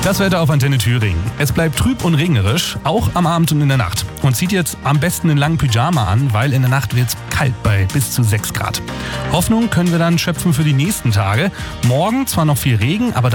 Das Wetter auf Antenne Thüringen. Es bleibt trüb und regnerisch, auch am Abend und in der Nacht. Und zieht jetzt am besten einen langen Pyjama an, weil in der Nacht wird es kalt bei bis zu 6 Grad. Hoffnung können wir dann schöpfen für die nächsten Tage. Morgen zwar noch viel Regen, aber